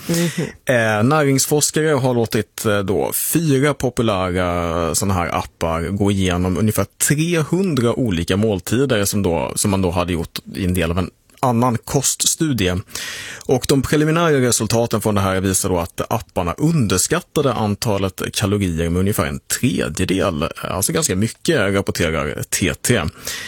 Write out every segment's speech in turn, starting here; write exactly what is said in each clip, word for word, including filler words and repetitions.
Mm-hmm. Eh, näringsforskare har låtit eh, då fyra populära sådana här appar gå igenom ungefär trehundra olika måltider som, då, som man då hade gjort i en del av en annan koststudie. Och de preliminära resultaten från det här visar då att apparna underskattade antalet kalorier med ungefär en tredjedel. Alltså ganska mycket, rapporterar T T.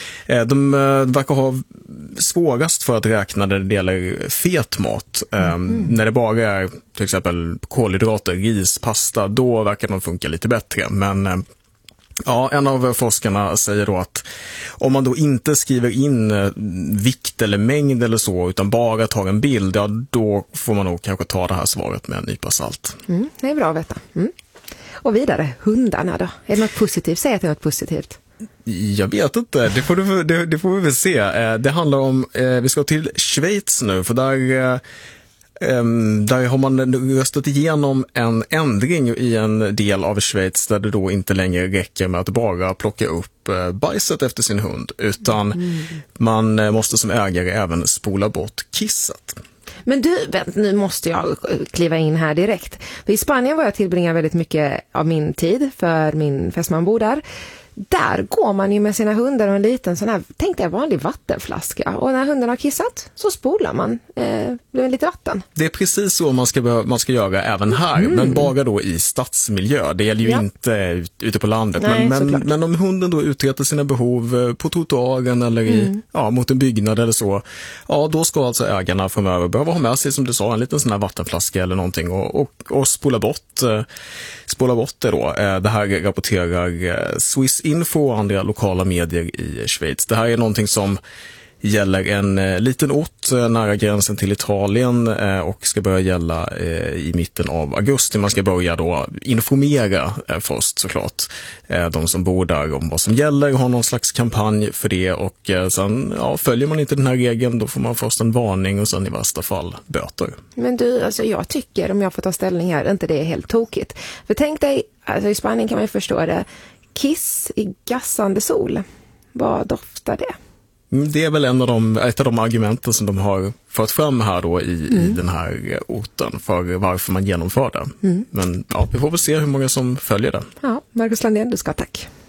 De verkar ha svårast för att räkna när det gäller fet mat. Mm. När det bara är till exempel kolhydrater, ris, pasta, då verkar de funka lite bättre. Men ja, en av forskarna säger då att om man då inte skriver in vikt eller mängd eller så utan bara tar en bild, ja, då får man nog kanske ta det här svaret med en nypa salt. Mm, det är bra att veta. Mm. Och vidare, hundarna då? Är det något positivt? Säg att det är något positivt. Jag vet inte, det får, du, det, det får vi väl se. Det handlar om, vi ska till Schweiz nu, för där... Um, där har man röstat igenom en ändring i en del av Schweiz där det då inte längre räcker med att bara plocka upp uh, bajset efter sin hund, utan mm. man uh, måste som ägare även spola bort kisset. Men du, vänt, nu måste jag kliva in här direkt. För i Spanien var jag tillbringar väldigt mycket av min tid för min fästman bor där. Där går man ju med sina hundar och en liten sån här, tänkte jag, vanlig vattenflaska. Och när hunden har kissat så spolar man eh, med lite vatten. Det är precis så man ska, man ska göra även här, mm. men bara då i stadsmiljö. Det gäller ju ja. inte ute på landet. Nej, men, men, men om hunden då uträtter sina behov på trottoaren eller i, mm. ja, mot en byggnad eller så, ja, då ska alltså ägarna framöver behöva ha med sig, som du sa, en liten sån här vattenflaska eller någonting och, och, och spola bort, eh, spola bort det då. Eh, det här rapporterar eh, Swiss Info och andra lokala medier i Schweiz. Det här är någonting som gäller en eh, liten ort eh, nära gränsen till Italien eh, och ska börja gälla eh, i mitten av augusti. Man ska börja då informera eh, först såklart eh, de som bor där om vad som gäller och ha någon slags kampanj för det, och eh, sen ja, följer man inte den här regeln, då får man först en varning och sen i värsta fall böter. Men du, alltså jag tycker, om jag får ta ställning här, inte det är helt tokigt. För tänk dig, alltså i Spanien kan man ju förstå det, kiss i gassande sol. Vad doftar det? Det är väl en av de, ett av de argumenten som de har fört fram här då i, mm. i den här orten för varför man genomför det. Mm. Men ja, vi får väl se hur många som följer det. Ja, Marcus Landén, du ska tack.